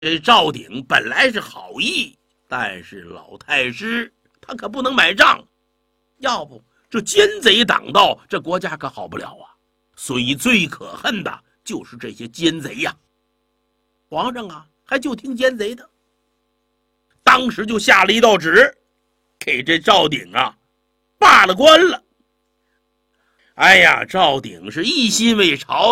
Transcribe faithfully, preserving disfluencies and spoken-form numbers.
这赵鼎本来是好意，但是老太师他可不能买账，要不这奸贼挡道，这国家可好不了啊。所以最可恨的就是这些奸贼呀、啊。皇上啊，还就听奸贼的，当时就下了一道旨，给这赵鼎啊罢了官了。哎呀，赵鼎是一心为朝。